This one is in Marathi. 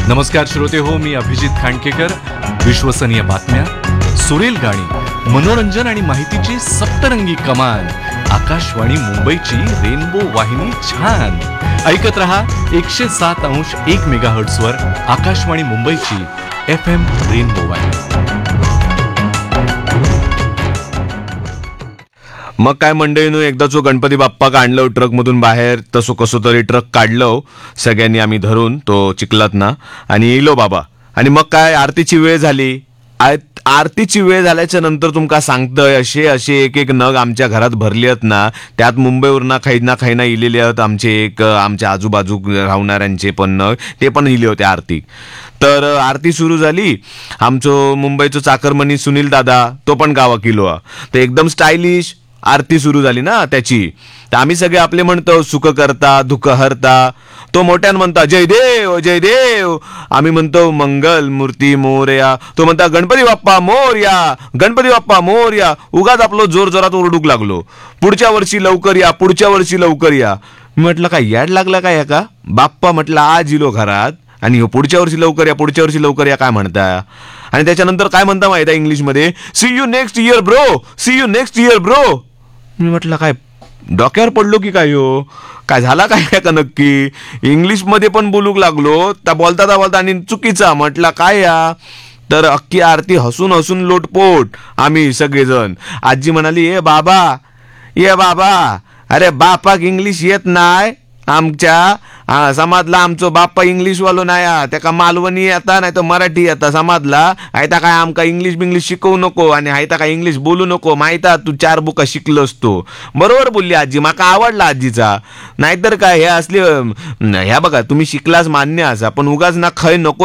नमस्कार श्रोते हो, मी अभिजित खांडकेकर. विश्वसनीय बातम्या, सुरेल गाणी, मनोरंजन आणि माहितीची सप्तरंगी कमान. आकाशवाणी मुंबईची रेनबो वाहिनी छान ऐकत रहा. 107.1 मेगाहर्ट्झ वर आकाशवाणी मुंबईची FM रेनबो वाहिनी. मग काय मंडळीनं एकदाचो गणपती बाप्पा काढलो ट्रकमधून बाहेर. तसो कसो तरी ट्रक काढलो सगळ्यांनी आम्ही धरून तो चिखलात ना, आणि येलो बाबा. आणि मग काय आरतीची वेळ झाली. आरतीची वेळ झाल्याच्या नंतर तुमका सांगतंय असे असे एक एक नग आमच्या घरात भरले आहेत ना. त्यात मुंबईवरनं काही ना इलेले आहेत आमचे एक आमच्या आजूबाजू राहणाऱ्यांचे पण नग, ते पण इले होते आरती. तर आरती सुरू झाली. आमचं मुंबईचं चाकरमनी सुनील दादा तो पण गावात इलो. तर एकदम स्टायलिश आरती सुरू झाली ना त्याची. तर आम्ही सगळे आपले म्हणतो सुख करता दुःख हरता. तो मोठ्यानं म्हणता जय देव जय देव. आम्ही म्हणतो मंगल मूर्ती मोरया. तो म्हणता गणपती बाप्पा मोरया गणपती बाप्पा मोरया. उगाच आपलं जोर जोरात ओरडूक लागलो, पुढच्या वर्षी लवकर या पुढच्या वर्षी लवकर या. मी म्हटलं काय याड लागला काय का बाप्पा. म्हटलं आज इलो घरात आणि पुढच्या वर्षी लवकर या पुढच्या वर्षी लवकर या काय म्हणता. आणि त्याच्यानंतर काय म्हणता माहिती आहे इंग्लिशमध्ये, C you next year bro C you next year bro. मी म्हटलं काय डोक्यावर पडलो की काय हो, काय झाला काय का नक्की. इंग्लिशमध्ये पण बोलूक लागलो त्या बोलता आणि चुकीचा म्हटला काय या. तर अख्खी आरती हसून हसून लोटपोट आम्ही सगळेजण. आजी म्हणाली ये बाबा अरे बापाक इंग्लिश येत नाही. आमच्या समाजला आमचो बाप्पा इंग्लिश वालो नाही, त्याका मालवणी येता नाही तर मराठी येता समाजला. हायता काय आमका इंग्लिश शिकवू नको आणि हायता काय इंग्लिश बोलू नको. माहिता तू 4 बुका शिकलोस तो. बरोबर बोलली आजी, माका आवडला आजीचा. नाहीतर काय हे असले ह्या बघा तुम्ही शिकलास मान्य असा, पण उगाच ना खय नको